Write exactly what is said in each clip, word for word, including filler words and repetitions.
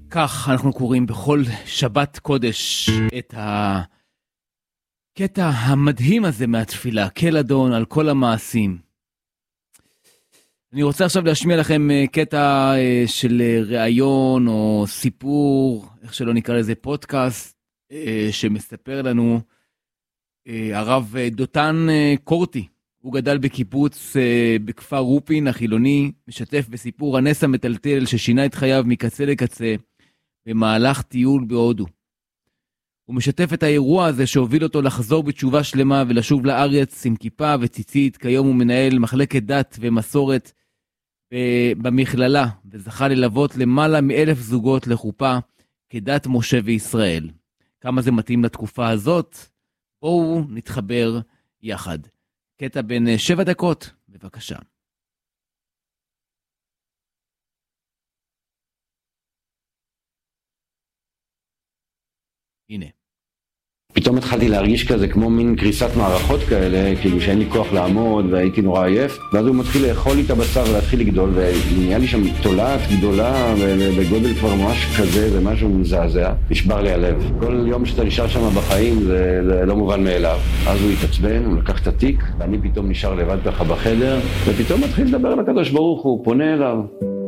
כך אנחנו קוראים בכל שבת קודש את הקטע המדהים הזה מהתפילה, כל אדון על כל המעשים. אני רוצה עכשיו להשמיע לכם קטע של ראיון או סיפור, איך שלא נקרא לזה, פודקאסט, שמספר לנו הרב דותן קורטי. הוא גדל בקיבוץ בכפר רופין החילוני, משתף בסיפור הנס המטלטל ששינה את חייו מקצה לקצה במהלך טיול בהודו. הוא משתף את האירוע הזה שהוביל אותו לחזור בתשובה שלמה ולשוב לארץ עם כיפה וציצית. כיום הוא מנהל מחלקת דת ומסורת במכללה, וזכה ללוות למעלה מאלף זוגות לחופה כדת משה וישראל. כמה זה מתאים לתקופה הזאת? בואו נתחבר יחד. קטע בין שבע דקות, בבקשה. הנה. פתאום התחלתי להרגיש כזה כמו מין קריסת מערכות כאלה, כאילו שאין לי כוח לעמוד והייתי נורא עייף, ואז הוא מתחיל לאכול לי את הבשר ולהתחיל לגדול, ונהיה לי שם תולעת גדולה בגודל כבר ממש כזה, זה משהו מזעזע, נשבר לי הלב. כל יום שאתה נשאר שם בחיים זה, זה לא מובן מאליו. אז הוא התעצבן, הוא לקח את התיק, ואני פתאום נשאר לבד ככה בחדר, ופתאום מתחיל לדבר על הקדוש ברוך הוא, פונה אליו.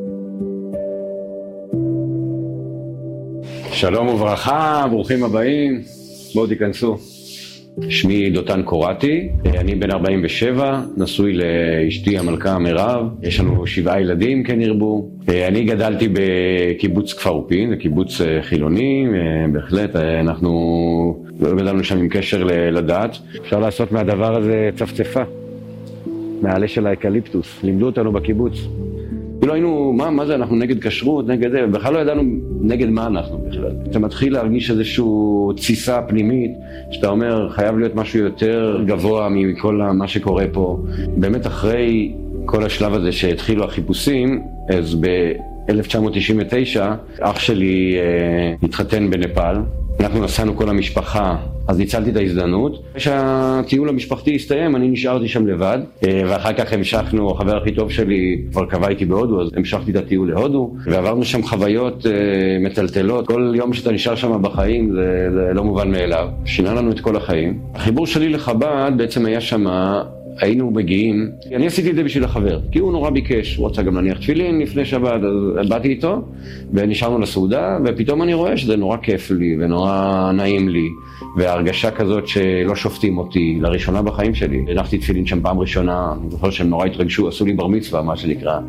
שלום וברכה, ברוכים הבאים. בואו תיכנסו. שמי דותן קורטי, אני בן ארבעים ושבע, נשוי לאשתי המלכה מירב, יש לנו שבעה ילדים כן ירבו. אני גדלתי בקיבוץ כפר רופין, זה קיבוץ חילוני, בהחלט אנחנו לא גדלנו שם עם קשר לדת. אפשר לעשות מהדבר הזה צפצפה, מהעלה של האקליפטוס, לימדו אותנו בקיבוץ. כאילו היינו, מה, מה זה, אנחנו נגד כשרות, נגד זה, בכלל לא ידענו נגד מה אנחנו בכלל. אתה מתחיל להרגיש איזשהו תסיסה פנימית, שאתה אומר, חייב להיות משהו יותר גבוה מכל מה שקורה פה. באמת אחרי כל השלב הזה שהתחילו החיפושים, אז ב-אלף תשע מאות תשעים ותשע, אח שלי אה, התחתן בנפאל. אנחנו נסענו כל המשפחה, אז ניצלתי את ההזדמנות. כשהטיול המשפחתי הסתיים, אני נשארתי שם לבד, ואחר כך המשכנו, החבר הכי טוב שלי כבר קבע איתי בהודו, אז המשכתי את הטיול להודו, ועברנו שם חוויות מטלטלות. כל יום שאתה נשאר שם בחיים זה, זה לא מובן מאליו. שינה לנו את כל החיים. החיבור שלי לחב"ד בעצם היה שם, היינו מגיעים, אני עשיתי את זה בשביל החבר, כי הוא נורא ביקש, הוא רצה גם להניח תפילין לפני שבת, אז באתי איתו, ונשארנו לסעודה, ופתאום אני רואה שזה נורא כיף לי, ונורא נעים לי, וההרגשה כזאת שלא שופטים אותי, לראשונה בחיים שלי. הנחתי תפילין שם פעם ראשונה, אני זוכר שהם נורא התרגשו, עשו לי בר מצווה, מה שנקרא.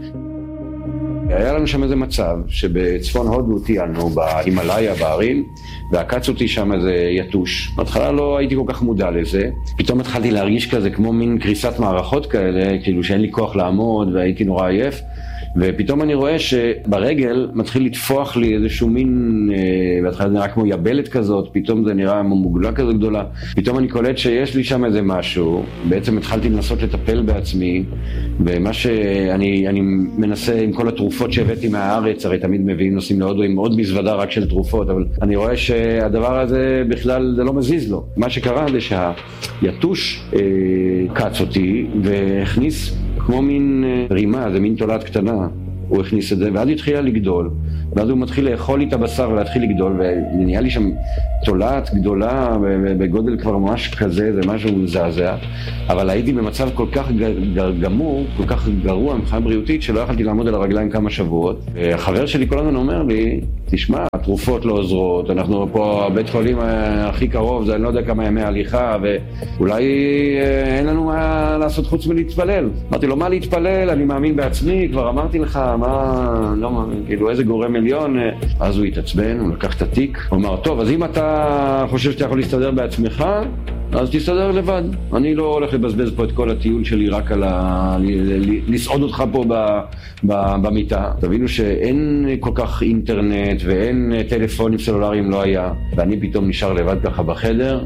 היה לנו שם איזה מצב שבצפון הודו טיילנו בהימלאיה, בערים, ועקץ אותי שם איזה יתוש. בהתחלה לא הייתי כל כך מודע לזה. פתאום התחלתי להרגיש כזה כמו מין קריסת מערכות כאלה, כאילו שאין לי כוח לעמוד והייתי נורא עייף. ופתאום אני רואה שברגל מתחיל לתפוח לי איזשהו מין, בהתחלה זה נראה כמו יבלת כזאת, פתאום זה נראה מוגלה כזו גדולה. פתאום אני קולט שיש לי שם איזה משהו, בעצם התחלתי לנסות לטפל בעצמי, ומה שאני אני מנסה עם כל התרופות שהבאתי מהארץ, הרי תמיד מביאים נוסעים להודו עם עוד מזוודה רק של תרופות, אבל אני רואה שהדבר הזה בכלל זה לא מזיז לו. מה שקרה זה שהיתוש אה, קץ אותי והכניס כמו מין רימה, זה מין תולעת קטנה, הוא הכניס את זה, ואז התחילה לגדול, ואז הוא מתחיל לאכול לי את הבשר ולהתחיל לגדול, ונהיה לי שם תולעת גדולה, בגודל כבר ממש כזה, זה משהו מזעזע, אבל הייתי במצב כל כך גמור, כל כך גרוע מבחינה בריאותית, שלא יכולתי לעמוד על הרגליים כמה שבועות. החבר שלי כל הזמן אומר לי, תשמע, התרופות לא עוזרות, אנחנו פה, הבית חולים הכי קרוב, זה אני לא יודע כמה ימי הליכה, ואולי אין לנו מה לעשות חוץ מלהתפלל. אמרתי לו, מה להתפלל? אני מאמין בעצמי, כבר אמרתי לך, מה, לא מאמין, כאילו איזה גורם עליון. אז הוא התעצבן, הוא לקח את התיק, הוא אמר, טוב, אז אם אתה חושב שאתה יכול להסתדר בעצמך, אז תסתדר לבד. אני לא הולך לבזבז פה את כל הטיול שלי רק על ה... לסעוד אותך פה ב... ב... במיטה. תבינו שאין כל כך אינטרנט ואין טלפונים סלולריים, לא היה. ואני פתאום נשאר לבד ככה בחדר,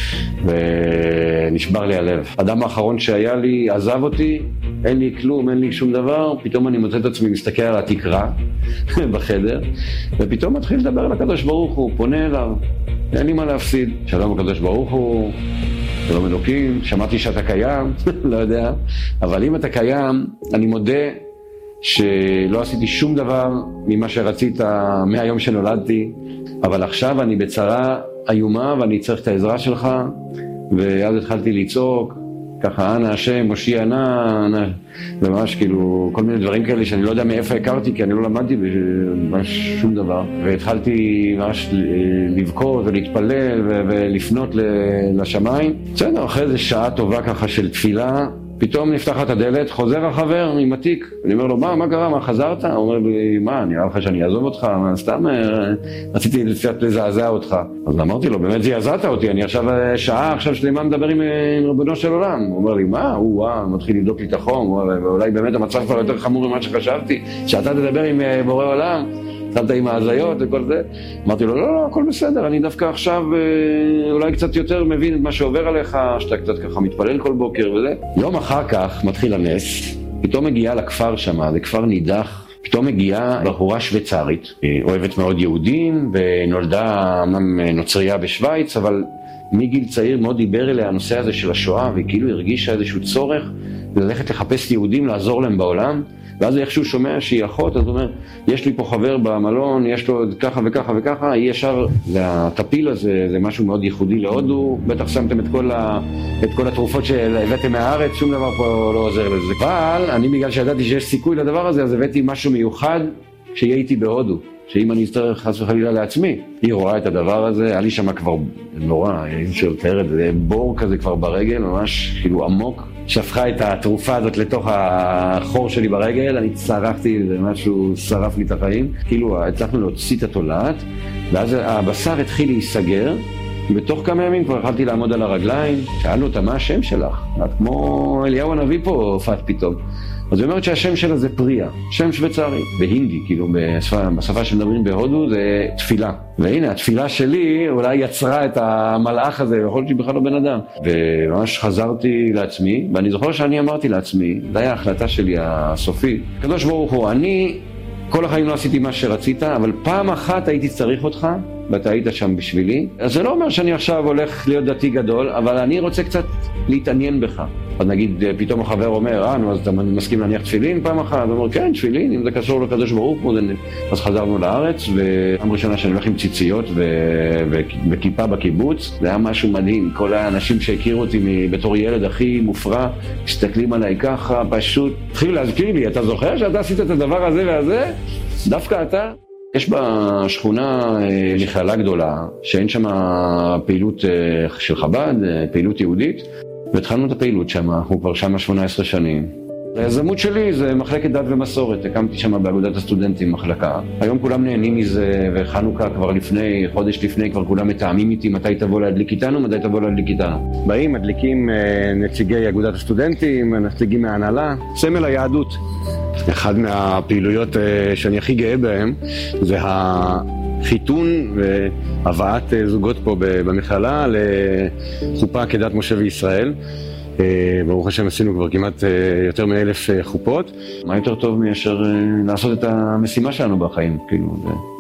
ונשבר לי הלב. האדם האחרון שהיה לי עזב אותי, אין לי כלום, אין לי שום דבר, פתאום אני מוצא את עצמי מסתכל על התקרה בחדר, ופתאום מתחיל לדבר על הקדוש ברוך הוא, פונה אליו. אין לי מה להפסיד. שלום הקדוש ברוך הוא, שלום אלוקים, שמעתי שאתה קיים, לא יודע, אבל אם אתה קיים, אני מודה שלא עשיתי שום דבר ממה שרצית מהיום שנולדתי, אבל עכשיו אני בצרה איומה ואני צריך את העזרה שלך. ואז התחלתי לצעוק, ככה, אנא השם, מושיע נא, נא, וממש כאילו, כל מיני דברים כאלה שאני לא יודע מאיפה הכרתי, כי אני לא למדתי ממש שום דבר. והתחלתי ממש לבכות ולהתפלל ולפנות לשמיים. בסדר, אחרי איזה שעה טובה ככה של תפילה, פתאום נפתחת הדלת, חוזר החבר עם התיק. אני אומר לו, מה, מה קרה, מה, חזרת? הוא אומר לי, מה, נראה לך שאני אעזוב אותך? מה, סתם רציתי קצת לזעזע אותך. אז אמרתי לו, באמת זעזעת אותי, אני עכשיו שעה, עכשיו שלמה מדבר עם, עם רבנו של עולם. הוא אומר לי, מה, הוא וואו, מתחיל לבדוק לי את החום, ואולי באמת המצב כבר יותר חמור ממה שחשבתי, שאתה תדבר עם בורא עולם. התחלת עם ההזיות וכל זה. אמרתי לו, לא, לא, הכל בסדר, אני דווקא עכשיו אולי קצת יותר מבין את מה שעובר עליך, שאתה קצת ככה מתפלל כל בוקר וזה. יום אחר כך מתחיל הנס, פתאום מגיעה לכפר שמה, זה כפר נידח, פתאום מגיעה בחורה שוויצרית, אוהבת מאוד יהודים, ונולדה אמנם נוצריה בשוויץ, אבל מגיל צעיר מאוד דיבר אליה הנושא הזה של השואה, והיא כאילו הרגישה איזשהו צורך ללכת לחפש יהודים, לעזור להם בעולם. ואז איכשהו שומע שהיא אחות, אז הוא אומר, יש לי פה חבר במלון, יש לו ככה וככה וככה, היא ישר, הטפיל הזה, זה משהו מאוד ייחודי להודו, בטח שמתם את כל, ה, את כל התרופות שהבאתם מהארץ, שום דבר פה לא עוזר לזה. אבל אני בגלל שידעתי שיש סיכוי לדבר הזה, אז הבאתי משהו מיוחד שיהיה איתי בהודו, שאם אני אצטרך חס וחלילה לעצמי. היא רואה את הדבר הזה, היה לי שם כבר נורא, אי אפשר לתאר את זה, בור כזה כבר ברגל, ממש כאילו עמוק. שפכה את התרופה הזאת לתוך החור שלי ברגל, אני צרפתי, זה משהו שרף לי את החיים. כאילו הצלחנו להוציא את התולעת, ואז הבשר התחיל להיסגר, בתוך כמה ימים כבר יכלתי לעמוד על הרגליים. שאלנו אותה, מה השם שלך? את כמו אליהו הנביא פה הופעת פתאום. אז היא אומרת שהשם שלה זה פריה, שם שוויצרי, בהינדי, כאילו בשפה, בשפה שמדברים בהודו זה תפילה. והנה, התפילה שלי אולי יצרה את המלאך הזה, יכול להיות שהיא בכלל לא בן אדם. וממש חזרתי לעצמי, ואני זוכר שאני אמרתי לעצמי, זה היה ההחלטה שלי הסופית, קדוש ברוך הוא, אני כל החיים לא עשיתי מה שרצית, אבל פעם אחת הייתי צריך אותך, ואתה היית שם בשבילי. אז זה לא אומר שאני עכשיו הולך להיות דתי גדול, אבל אני רוצה קצת להתעניין בך. אז נגיד, פתאום החבר אומר, אה, נו, אז אתה מסכים להניח תפילין פעם אחת? הוא אומר, כן, תפילין, אם זה קשור לקדוש ברוך הוא. אז חזרנו לארץ, ופעם ראשונה שאני הולך עם ציציות וכיפה בקיבוץ, זה היה משהו מדהים. כל האנשים שהכירו אותי בתור ילד הכי מופרע, מסתכלים עליי ככה, פשוט התחילו להזכיר לי, אתה זוכר שאתה עשית את הדבר הזה והזה? דווקא אתה? יש בשכונה מכללה גדולה, שאין שם פעילות של חב"ד, פעילות יהודית, והתחלנו את הפעילות שם, אנחנו כבר שם שמונה עשרה שנים. היזמות שלי זה מחלקת דת ומסורת, הקמתי שם באגודת הסטודנטים מחלקה. היום כולם נהנים מזה, וחנוכה כבר לפני, חודש לפני, כבר כולם מתאמים איתי מתי תבוא להדליק איתנו, מתי תבוא להדליק איתנו. באים, מדליקים נציגי אגודת הסטודנטים, נציגים מההנהלה, סמל היהדות. אחד מהפעילויות שאני הכי גאה בהם זה החיתון והבאת זוגות פה במכללה לחופה כדת משה וישראל. ברוך השם עשינו כבר כמעט יותר מאלף חופות. מה יותר טוב מאשר לעשות את המשימה שלנו בחיים, כאילו זה...